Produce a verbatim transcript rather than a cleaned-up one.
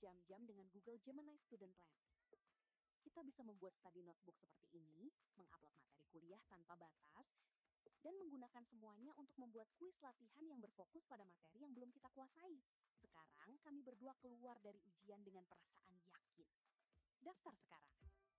berjam-jam dengan Google Gemini Student Plan. Kita bisa membuat study notebook seperti ini, mengupload materi kuliah tanpa batas, dan menggunakan semuanya untuk membuat kuis latihan yang berfokus pada materi yang belum kita kuasai. Sekarang kami berdua keluar dari ujian dengan perasaan yakin. Daftar sekarang.